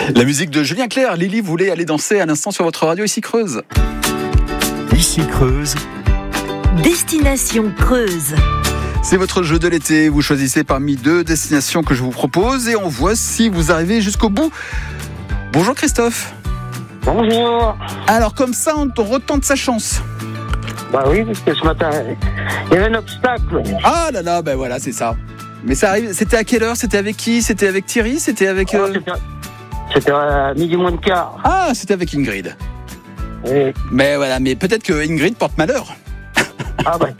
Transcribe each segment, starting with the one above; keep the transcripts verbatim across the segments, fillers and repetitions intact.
La musique de Julien Clerc. Lily voulait aller danser à l'instant sur votre radio ici Creuse. Ici Creuse. Destination Creuse. C'est votre jeu de l'été. Vous choisissez parmi deux destinations que je vous propose et on voit si vous arrivez jusqu'au bout. Bonjour Christophe. Bonjour. Alors comme ça, on retente sa chance. Bah oui, parce que ce matin, il y avait un obstacle. Ah là là, ben voilà, c'est ça. Mais ça arrive. C'était à quelle heure? C'était avec qui? C'était avec Thierry? C'était avec... Euh... Oh, c'était, c'était à midi moins de quart. Ah, c'était avec Ingrid. Oui. Mais voilà, mais peut-être que Ingrid porte malheur. Ah ouais.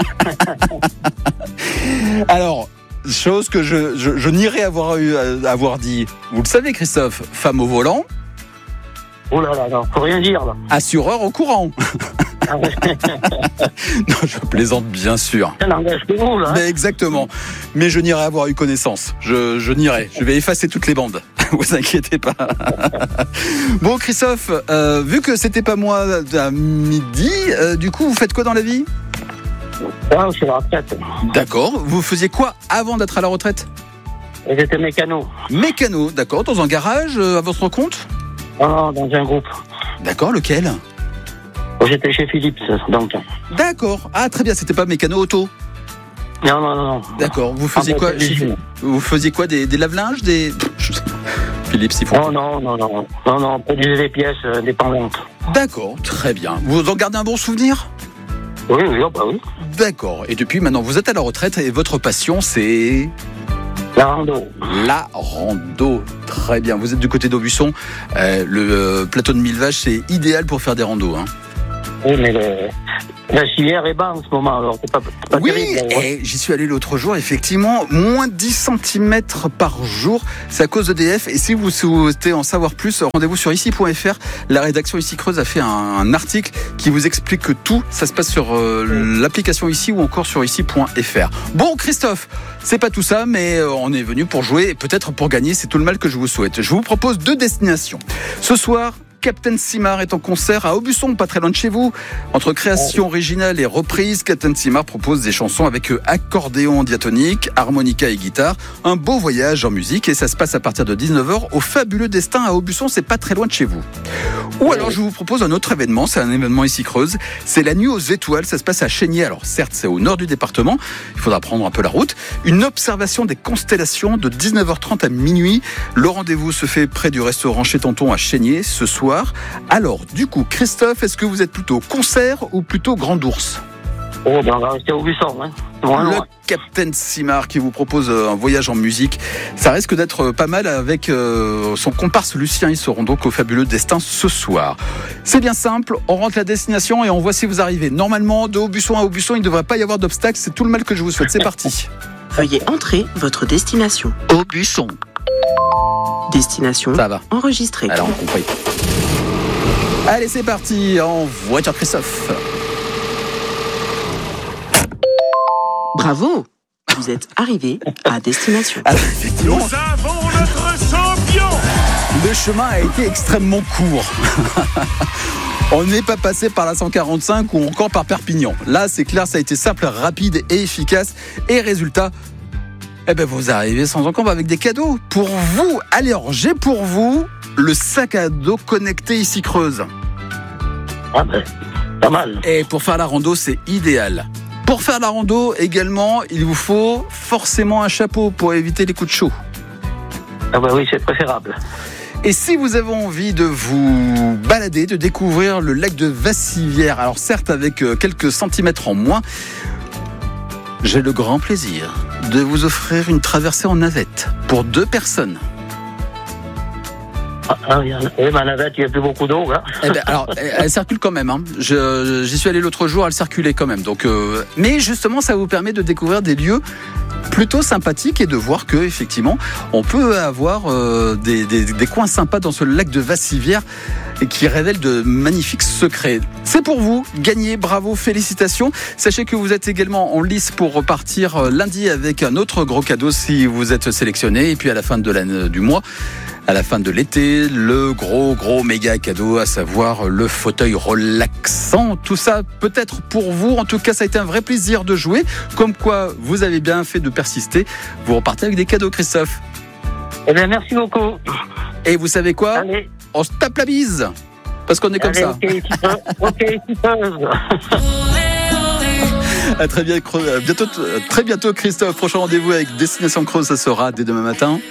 Alors, chose que je, je, je n'irais avoir, eu, avoir dit. Vous le savez Christophe, femme au volant. Oh là là, non, faut rien dire là. Assureur au courant. Ah ouais. Non, je plaisante bien sûr. Ça n'engage que vous là. Hein. Mais exactement. Mais je n'irai avoir eu connaissance. Je, je n'irai. Je vais effacer toutes les bandes. Vous inquiétez pas. Bon Christophe, euh, vu que c'était pas moi à midi, euh, du coup vous faites quoi dans la vie? Ah, je suis à la retraite. D'accord. Vous faisiez quoi avant d'être à la retraite? Et j'étais mécano. Mécano, d'accord. Dans un garage, euh, à votre compte? Ah, dans un groupe. D'accord, lequel? J'étais chez Philips, donc. D'accord. Ah, très bien, c'était pas mécano auto. Non, non, non. non. D'accord. Vous faisiez Ah, quoi bah, chez... Vous faisiez quoi, des, des lave-linges, des... Philips, il faut... Non, non, non, non. Non, non, on produisait des pièces euh, dépendantes. D'accord, très bien. Vous en gardez un bon souvenir? Oui, oui, oh, bah oui. D'accord. Et depuis maintenant, vous êtes à la retraite et votre passion, c'est... La rando. La rando. Très bien. Vous êtes du côté d'Aubusson. Euh, le euh, plateau de Mille Vaches, c'est idéal pour faire des randos. Hein. Oui, mais le... la civière est bas en ce moment, alors c'est pas, c'est pas oui, terrible. Là, ouais. Et j'y suis allé l'autre jour, effectivement, moins dix centimètres par jour, c'est à cause d'E D F. Et si vous souhaitez en savoir plus, rendez-vous sur ici point f r. La rédaction Ici Creuse a fait un, un article qui vous explique que tout, ça se passe sur euh, l'application Ici ou encore sur ici point f r. Bon, Christophe, c'est pas tout ça, mais on est venu pour jouer et peut-être pour gagner, c'est tout le mal que je vous souhaite. Je vous propose deux destinations. Ce soir, Captain Simard est en concert à Aubusson, pas très loin de chez vous. Entre création originale et reprise, Captain Simard propose des chansons avec accordéon diatonique, harmonica et guitare. Un beau voyage en musique et ça se passe à partir de dix-neuf heures au Fabuleux Destin à Aubusson, c'est pas très loin de chez vous. Ou alors je vous propose un autre événement, c'est un événement ici Creuse, c'est la nuit aux étoiles, ça se passe à Chénier. Alors certes c'est au nord du département, il faudra prendre un peu la route. Une observation des constellations de dix-neuf heures trente à minuit. Le rendez-vous se fait près du restaurant Chez Tonton à Chénier ce soir. Alors, du coup, Christophe, est-ce que vous êtes plutôt concert ou plutôt Grand Ours? Oh, ben on va rester au Buisson, hein. Loin, Le loin. Captain Simard qui vous propose un voyage en musique. Ça risque d'être pas mal avec euh, son comparse Lucien. Ils seront donc au Fabuleux Destin ce soir. C'est bien simple, on rentre la destination et on voit si vous arrivez. Normalement, de Aubusson à Aubusson, il ne devrait pas y avoir d'obstacle. C'est tout le mal que je vous souhaite. C'est parti. Veuillez entrer votre destination. Aubusson. Destination Ça va. enregistrée. Alors, on compris. Allez, c'est parti, en voiture Christophe. Bravo, vous êtes arrivé à destination. Alors, effectivement, Nous avons notre champion. le chemin a été extrêmement court. On n'est pas passé par la cent quarante-cinq ou encore par Perpignan. Là, c'est clair, ça a été simple, rapide et efficace. Et résultat, eh ben, vous arrivez sans encombre avec des cadeaux. Pour vous, allez, alors, j'ai pour vous le sac à dos connecté Ici Creuse. Ah ben, pas mal. Et pour faire la rando, c'est idéal. Pour faire la rando, également, il vous faut forcément un chapeau pour éviter les coups de chaud. Ah ben oui, c'est préférable. Et si vous avez envie de vous balader, de découvrir le lac de Vassivière, alors certes avec quelques centimètres en moins, j'ai le grand plaisir de vous offrir une traversée en navette pour deux personnes. Ah, ah, oui, ma navette, il n'y a plus beaucoup d'eau, là. Eh ben, alors, elle circule quand même. Hein. Je, j'y suis allé l'autre jour, elle circulait quand même. Donc, euh, mais justement, ça vous permet de découvrir des lieux plutôt sympathiques et de voir que effectivement, on peut avoir euh, des, des, des coins sympas dans ce lac de Vassivière et qui révèle de magnifiques secrets. C'est pour vous, gagnez, bravo, félicitations. Sachez que vous êtes également en lice pour repartir lundi avec un autre gros cadeau si vous êtes sélectionné. Et puis à la fin de l'année, du mois, à la fin de l'été, le gros gros méga cadeau, à savoir le fauteuil relaxant. Tout ça peut-être pour vous. En tout cas, ça a été un vrai plaisir de jouer. Comme quoi, vous avez bien fait de persister. Vous repartez avec des cadeaux, Christophe. Eh bien, merci beaucoup. Et vous savez quoi ? Allez, On se tape la bise. Parce qu'on est comme allez, ça. ok, super. Ok, super. À très bientôt, bientôt, très bientôt, Christophe. Prochain rendez-vous avec Destination Creuse, ça sera dès demain matin.